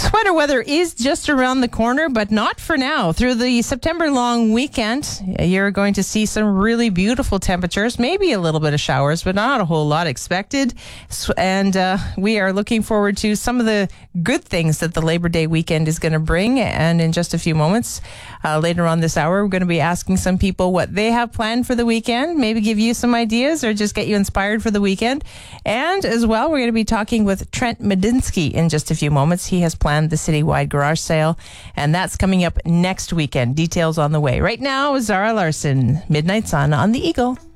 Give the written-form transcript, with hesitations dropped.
Sweater weather is just around the corner, but not for now. Through the September long weekend, you're going to see some really beautiful temperatures, maybe a little bit of showers, but not a whole lot expected. And we are looking forward to some of the good things that the Labor Day weekend is going to bring. And in just a few moments, later on this hour, we're going to be asking some people what they have planned for the weekend, maybe give you some ideas or just get you inspired for the weekend. And as well, we're going to be talking with Trent Medinsky in just a few moments. He has planned the citywide garage sale, and that's coming up next weekend. Details on the way. Right now, Zara Larson, Midnight Sun on the Eagle.